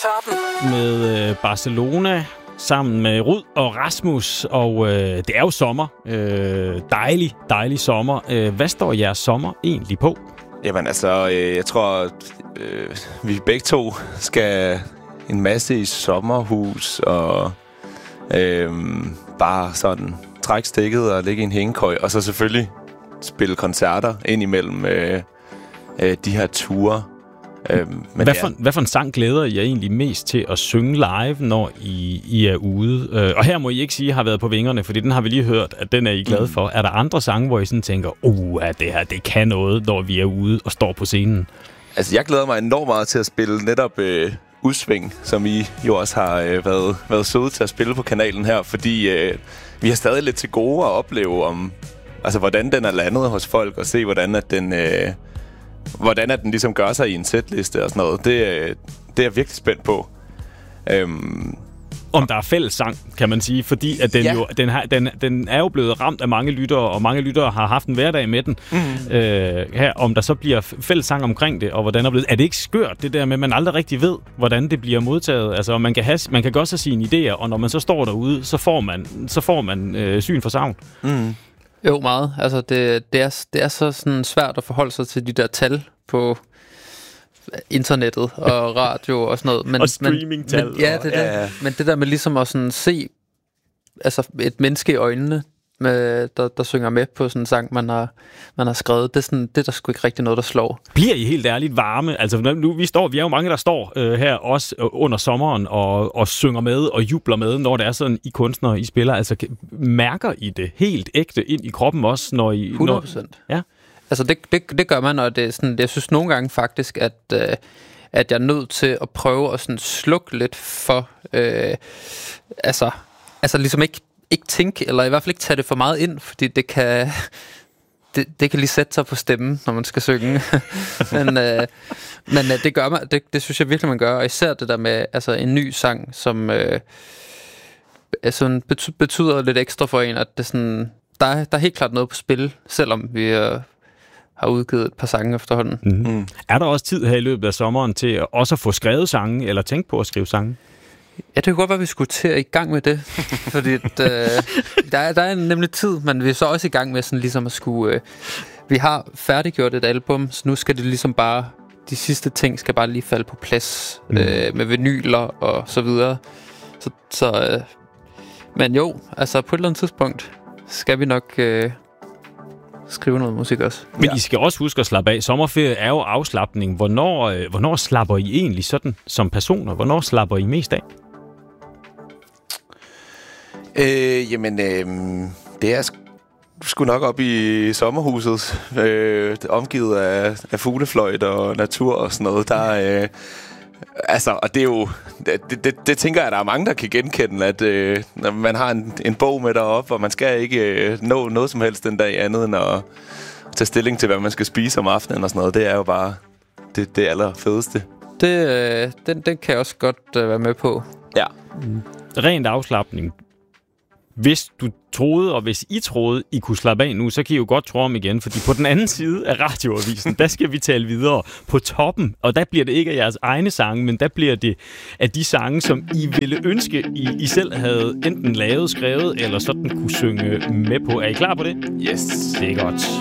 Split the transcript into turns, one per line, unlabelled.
Top 40
med Barcelona sammen med Rud og Rasmus, og det er jo sommer. Dejlig sommer. Hvad står jeres sommer egentlig på?
Jamen altså, jeg tror, vi begge to skal en masse i sommerhus og bare sådan trække stikket og ligge i en hængekøj, og så selvfølgelig spille koncerter ind imellem de her ture.
Hvad for en sang glæder I jer egentlig mest til at synge live, når I er ude? Og her må I ikke sige, at I har været på vingerne, fordi den har vi lige hørt, at den er I glade for. Er der andre sange, hvor I sådan tænker, det her, det kan noget, når vi er ude og står på scenen?
Altså, jeg glæder mig enormt meget til at spille netop Udsving, som I jo også har været søde til at spille på kanalen her, fordi vi har stadig lidt til gode at opleve om, altså, hvordan den er landet hos folk, og se, hvordan den ligesom gør sig i en setliste og sådan noget. Det er jeg virkelig spændt på.
Om der er fællessang, kan man sige, fordi at den er jo blevet ramt af mange lyttere, og mange lyttere har haft en hverdag med den. Her, om der så bliver fællessang omkring det, og hvordan er det ikke skørt, det der med, at man aldrig rigtig ved, hvordan det bliver modtaget? Altså, man kan godt have sine idéer, og når man så står derude, så får man syn for savn.
Jo, meget. Altså, det er så sådan svært at forholde sig til de der tal på internettet og radio og sådan noget. Men,
og streamingtal.
Men det der med ligesom at sådan se altså et menneske i øjnene, der synger med på sådan en sang, man har skrevet, det er der sgu ikke rigtig noget, der slår.
Bliver I helt ærligt varme? Altså nu, vi er jo mange, der står her også under sommeren og synger med og jubler med, når det er sådan, I kunstnere, I spiller. Altså mærker I det helt ægte ind i kroppen også, når I...
100%.
Ja. Altså
det gør man, og det er sådan, jeg synes nogle gange faktisk, at jeg er nødt til at prøve at sådan slukke lidt for, altså ligesom ikke tænke, eller i hvert fald ikke tage det for meget ind, fordi det kan lige sætte sig på stemmen, når man skal synge. men det gør man, det synes jeg virkelig, man gør, og især det der med altså en ny sang, som sådan betyder lidt ekstra for en, at det sådan, der er helt klart noget på spil, selvom vi har udgivet et par sange efterhånden.
Mm-hmm. Er der også tid her i løbet af sommeren til at også få skrevet sange, eller tænke på at skrive sange?
Ja, det kunne godt være, at vi skulle til at i gang med det, fordi der er nemlig tid, men vi er så også i gang med sådan ligesom at skulle... vi har færdiggjort et album, så nu skal det ligesom bare... De sidste ting skal bare lige falde på plads med vinyler og så videre. Men jo, altså på et eller andet tidspunkt skal vi nok... skrive noget musik også.
Men I skal også huske at slappe af. Sommerferie er jo afslapning. Hvornår slapper I egentlig sådan som personer? Hvornår slapper I mest af?
Det er sgu nok op i sommerhuset. Omgivet af fuglefløjt og natur og sådan noget. Der og det er jo... Det tænker jeg, at der er mange, der kan genkende, at når man har en bog med deroppe, og man skal ikke nå noget som helst den dag andet, end at tage stilling til, hvad man skal spise om aftenen og sådan noget. Det er jo bare det allerfedeste.
Den kan jeg også godt være med på.
Ja.
Rent afslapning. Hvis du troede, og hvis I troede, I kunne slappe af nu, så kan I jo godt tro om igen, fordi på den anden side af radioavisen, der skal vi tale videre på toppen, og der bliver det ikke af jeres egne sange, men der bliver det af de sange, som I ville ønske, I selv havde enten lavet, skrevet, eller sådan kunne synge med på. Er I klar på det?
Yes.
Det er godt.